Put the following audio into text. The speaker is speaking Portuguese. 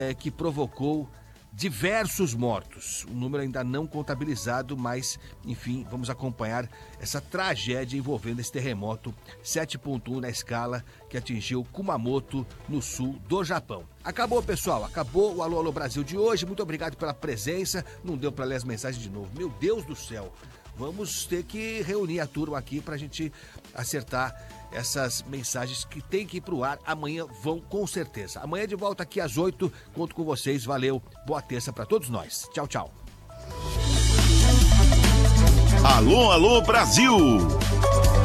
que provocou diversos mortos. O número ainda não contabilizado, mas, enfim, vamos acompanhar essa tragédia envolvendo esse terremoto 7.1 na escala que atingiu Kumamoto, no sul do Japão. Acabou, pessoal. Acabou o Alô Alô Brasil de hoje. Muito obrigado pela presença. Não deu para ler as mensagens de novo. Meu Deus do céu. Vamos ter que reunir a turma aqui para a gente acertar essas mensagens que tem que ir pro ar. Amanhã vão com certeza. Amanhã de volta aqui às 8. Conto com vocês. Valeu. Boa terça para todos nós. Tchau, tchau. Alô, alô, Brasil!